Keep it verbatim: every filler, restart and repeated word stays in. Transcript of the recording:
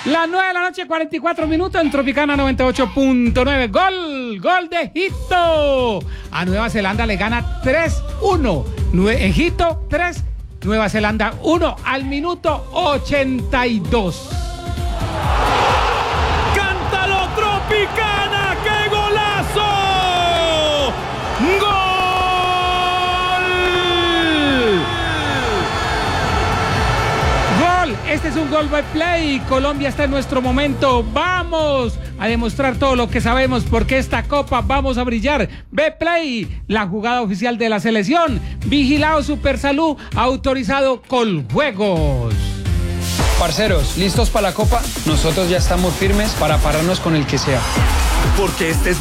Las nueve de la noche, cuarenta y cuatro minutos en Tropicana noventa y ocho punto nueve. Gol, gol de Egipto. A Nueva Zelanda le gana tres uno. Egipto tres, Nueva Zelanda uno al minuto ochenta y dos. ¡Cántalo, Tropicana! ¡Qué golazo! ¡Gol! Este es un gol by play. Colombia está en nuestro momento. Vamos a demostrar todo lo que sabemos, porque esta copa vamos a brillar. B-Play, la jugada oficial de la selección. Vigilado Supersalud, autorizado Coljuegos. Parceros, ¿listos para la copa? Nosotros ya estamos firmes para pararnos con el que sea. Porque este es